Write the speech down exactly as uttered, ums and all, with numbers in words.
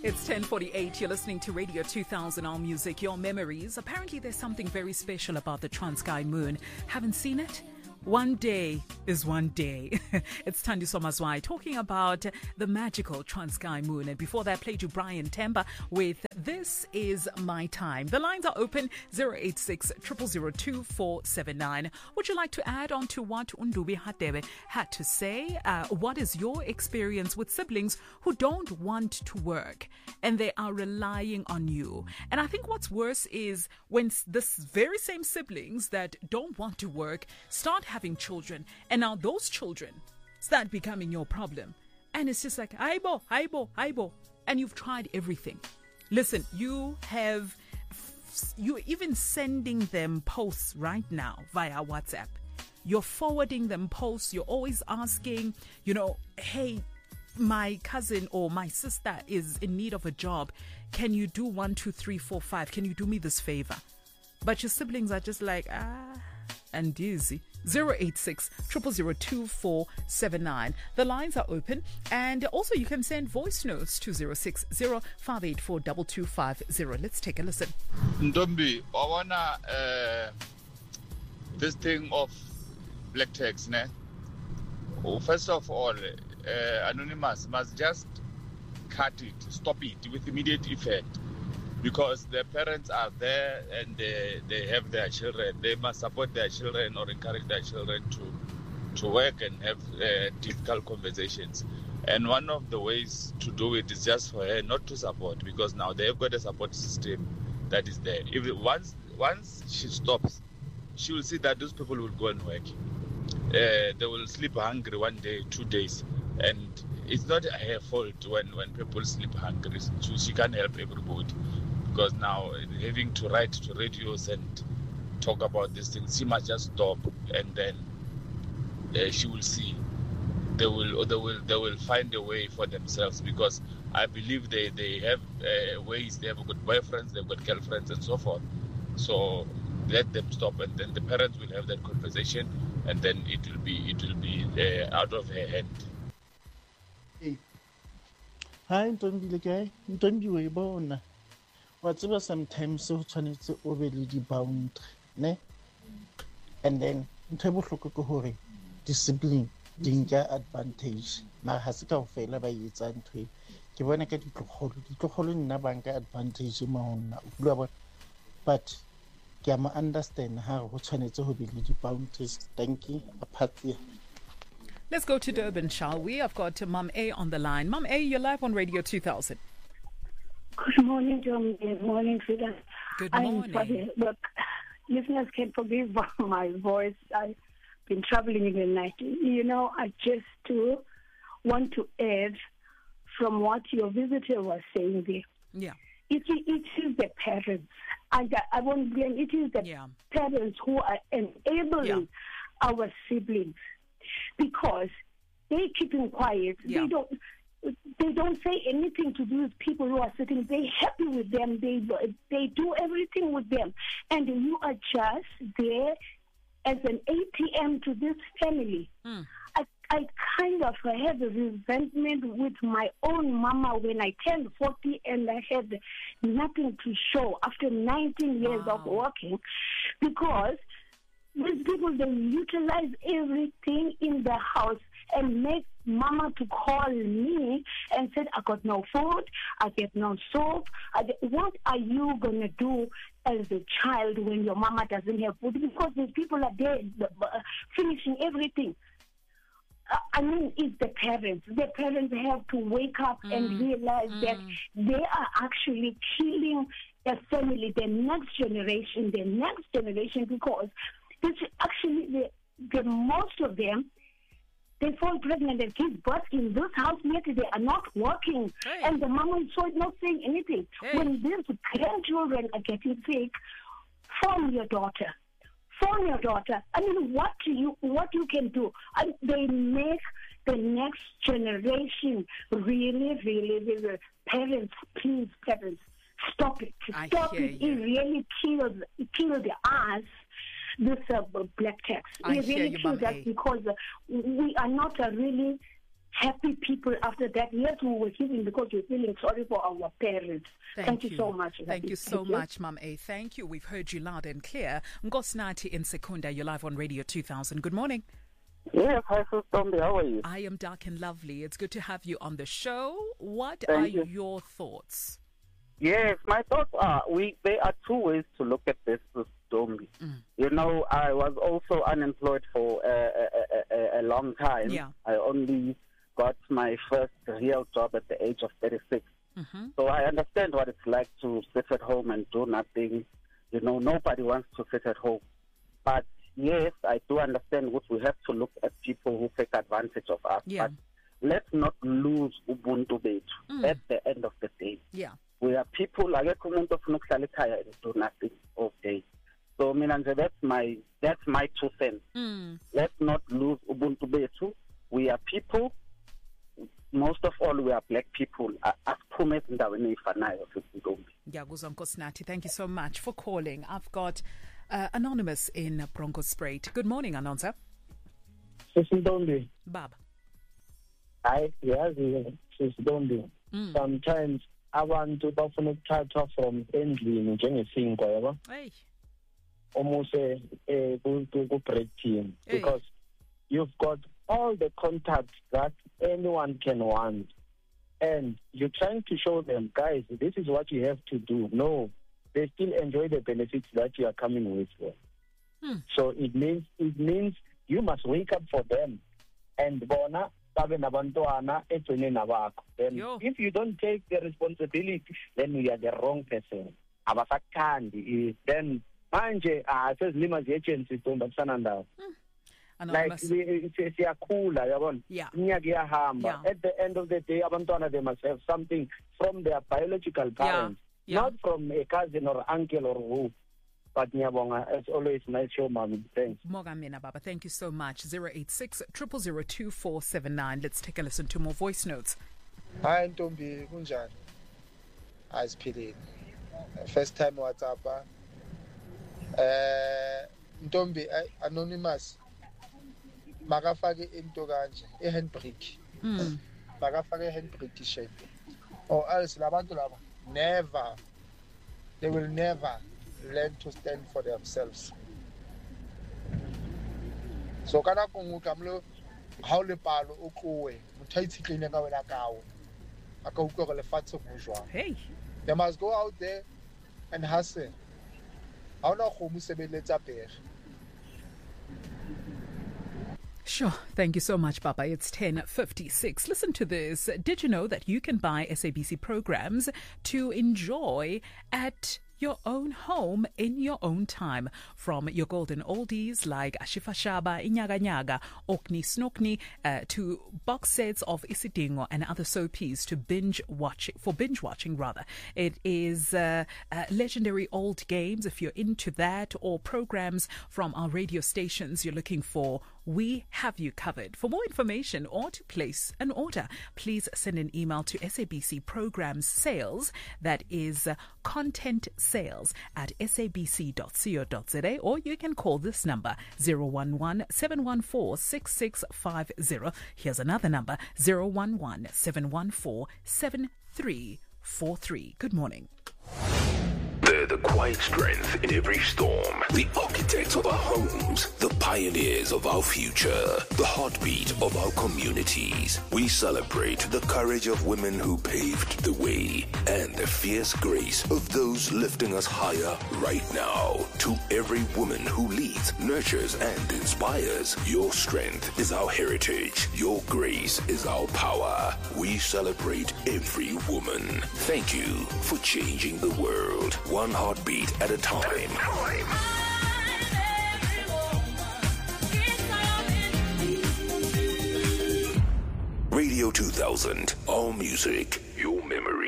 It's ten forty-eight. You're listening to Radio two thousand, All Music, Your Memories. Apparently, there's something very special about the Transkei Moon. Haven't seen it? One day is one day. It's Thandiso Mazwai talking about the magical Transkei Moon. And before that, played you Brian Temba with This Is My Time. The lines are open, zero eight six, zero zero zero, two four seven nine. Would you like to add on to what Undubi Hadebe had to say? Uh, what is your experience with siblings who don't want to work and they are relying on you? And I think what's worse is when this very same siblings that don't want to work start having children, and now those children start becoming your problem. And it's just like, aibo, aibo, aibo. And you've tried everything. Listen, you have, you're even sending them posts right now via WhatsApp. You're forwarding them posts. You're always asking, you know, hey, my cousin or my sister is in need of a job. Can you do one, two, three, four, five? Can you do me this favor? But your siblings are just like, ah, and dizzy. zero eight six, zero zero zero, two four seven nine. The lines are open, and also you can send voice notes to zero six zero, five eight four, two two five zero. Let's take a listen. Ndombi, I wanna uh, this thing of black tax, ne? Oh, first of all, uh, Anonymous must just cut it, stop it with immediate effect. Because the parents are there and they, they have their children. They must support their children or encourage their children to to work and have uh, difficult conversations. And one of the ways to do it is just for her not to support, because now they've got a support system that is there. If it, once once she stops, she will see that those people will go and work. Uh, they will sleep hungry one day, two days, and it's not her fault when, when people sleep hungry. She, she can't help everybody. Because now having to write to radios and talk about these things, she must just stop, and then uh, she will see. They will, they will, they will find a way for themselves. Because I believe they they have uh, ways. They have got boyfriends, they've got girlfriends, and so forth. So let them stop, and then the parents will have that conversation, and then it will be it will be uh, out of her hand. Hey. Hi, don't be the guy. Don't be way born. Whatever sometimes so tshwanetse o be le di-boundary, ne? And then ntho e bohloko ke hore di-sibling di nka advantage. Mara ha se kaofela ba e etsang ntho e. Ke bona ka ditlogolo. Ditlogolo nna ba nka advantage mo ho nna. O bua bona. But ke a mo understand ha ho tshwanetse ho be le di-boundaries. Thank you. Apathy. Let's go to Durban, shall we? I've got Mum A on the line. Mum A, you're live on Radio two thousand. Good morning, John. Good morning, Frida. Good morning. I'm sorry. Look, listeners can forgive my voice. I've been traveling in the night. You know, I just to want to add from what your visitor was saying there. Yeah. It, it is the parents. I, I won't blame. It is the yeah. parents who are enabling yeah. our siblings, because they keeping quiet. Yeah. They don't. They don't say anything to do with people who are sitting. They're happy with them. They they do everything with them. And you are just there as an A T M to this family. Mm. I, I kind of have a resentment with my own mama when I turned forty and I had nothing to show after nineteen years wow. of working, because these people, they utilize everything in the house and make mama to call me and said, I got no food, I get no soap. I get, what are you going to do as a child when your mama doesn't have food? Because these people are there uh, finishing everything. Uh, I mean, it's the parents. The parents have to wake up mm. and realize mm. that they are actually killing a family, the next generation, the next generation, because it's actually the, the most of them, they fall pregnant and give birth in this house, yet they are not working. Hey. And the mama is so not saying anything. Hey. When these grandchildren are getting sick, phone your daughter. Phone your daughter. I mean, what do you what you can do? And they make the next generation really, really, really. Parents, please, parents, stop it. Stop it. You. It really kills, it kills us. This uh, black tax. I We hear really you, feel Mum that A. because uh, we are not uh, really happy people after that. Yes, we were giving because we're feeling sorry for our parents. Thank, Thank you. you so much. Thank you so Thank much, Mum A. Thank you. We've heard you loud and clear. Ngosnati in Secunda, you're live on Radio two thousand. Good morning. Yes, hi, Sister Tombi. How are you? I am dark and lovely. It's good to have you on the show. What Thank are you. your thoughts? Yes, my thoughts are we. There are two ways to look at this, Sister Tombi. Mm. You know, I was also unemployed for a, a, a, a long time. Yeah. I only got my first real job at the age of thirty-six. Mm-hmm. So I understand what it's like to sit at home and do nothing. You know, nobody wants to sit at home. But yes, I do understand what we have to look at people who take advantage of us. Yeah. But let's not lose Ubuntu bethu mm. at the end of the day. Yeah. We are people, akekho umuntu ofuna ukuhlala ekhaya and do nothing all day. So mina nje that's my that's my two cents. Mm. Let's not lose Ubuntu bethu. We are people. Most of all, we are black people. Asiphume ezindaweni ezifanayo futhi Ntombi. Ngiyakuzwa Nkosinathi. Thank you so much for calling. I've got uh, Anonymous in Bronkhorstspruit. Good morning, Anonza. Ntombi. Baba. Hayi, yazi Ntombi. Sometimes abantu bafuna ukuthathwa from endlini njengesinkwa yabo. Hey. Umuse eh ku break team because you've got all the contacts that anyone can want, and you're trying to show them, guys, this is what you have to do. No, they still enjoy the benefits that you are coming with. Hmm. So it means it means you must wake up for them, and bona babe nabantwana egcine nabakho. Then Yo. if you don't take the responsibility, then you are the wrong person. Abasakhandi. Then manje ah sezilima agency ntombazana ndawo. Like siyakhula yabona iminyaka iyahamba. At the end of the day abantwana they must have something from their biological parents, yeah. Yeah. not from a cousin or uncle or who. But ngiyabonga, it's always nice show, mommy. Thanks. Mogamina Baba, thank you so much. zero eight six, zero zero zero, two four seven nine. Let's take a listen to more voice notes. Hi Ntombi, kunjani? Asiphilile. First time WhatsApp. Eh Ntombi Anonymous. Makafake into kanje ehandbrake. Mm. Makafake ehandbrake shape. Or else labantu laba never, they will never learn to stand for themselves. So kana kongu kamlo ha o le palo o tlowe motho itshikile ka wena kawo aka utlwa le fatse go jwa. Hey, they must go out there and hustle. Ha ona go mo sebeletsa pere. Sure. Thank you so much, Papa. It's ten fifty-six. Listen to this. Did you know that you can buy S A B C programs to enjoy at your own home in your own time? From your golden oldies like Ashifa Shaba, Inyaga Nyaga, Okni Snokni, uh, to box sets of Isidingo and other soapies to binge watching, for binge watching rather. It is uh, uh, legendary old games if you're into that, or programs from our radio stations you're looking for. We have you covered. For more information or to place an order, please send an email to S A B C Programs Sales, that is uh, content sales at s a b c dot co dot z a, or you can call this number zero one one, seven one four, six six five zero. Here's another number, zero one one, seven one four, seven three four three. Good morning. They're the quiet strength in every storm, the architects of our homes, the pioneers of our future, the heartbeat of our communities. We celebrate the courage of women who paved the way and the fierce grace of those lifting us higher right now. To every woman who leads, nurtures, and inspires, your strength is our heritage. Your grace is our power. We celebrate every woman. Thank you for changing the world. One heartbeat at a time. Radio two thousand, all music, your memory.